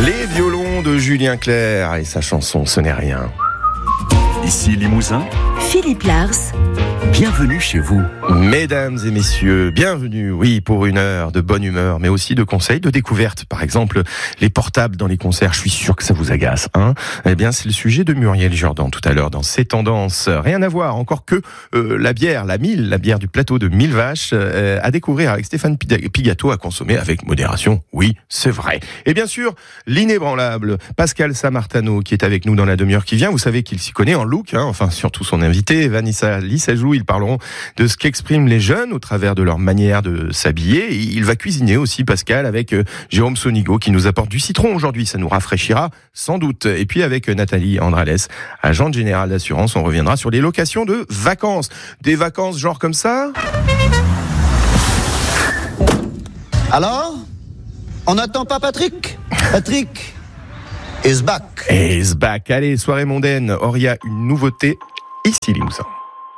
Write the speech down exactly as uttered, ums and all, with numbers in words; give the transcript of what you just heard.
Les violons de Julien Clerc et sa chanson Ce n'est rien. Ici Limousin, Philippe Lars. Bienvenue chez vous. Mesdames et messieurs, bienvenue, oui, pour une heure de bonne humeur, mais aussi de conseils, de découvertes. Par exemple, les portables dans les concerts, je suis sûr que ça vous agace, hein. Eh bien, c'est le sujet de Muriel Jourdan tout à l'heure dans Ces Tendances. Rien à voir, encore que euh, la bière, la Mille, la bière du plateau de Mille Vaches, euh, à découvrir avec Stéphane Pigato, à consommer avec modération. Oui, c'est vrai. Et bien sûr, l'inébranlable Pascal Sammartano, qui est avec nous dans la demi-heure qui vient. Vous savez qu'il s'y connaît en look, hein, enfin, surtout son invité, Vanessa Lissajou. Ils parleront de ce qu'expriment les jeunes au travers de leur manière de s'habiller. Il va cuisiner aussi, Pascal, avec euh, Jérôme Sonigo, qui nous apporte du citron aujourd'hui. Ça nous rafraîchira sans doute. Et puis avec euh, Nathalie Andrales, agente générale d'assurance, on reviendra sur les locations de vacances. Des vacances genre comme ça ? Alors ? On n'attend pas Patrick ? Patrick is back. Is back. Allez, soirée mondaine. Or, il y a une nouveauté ici, Limousin.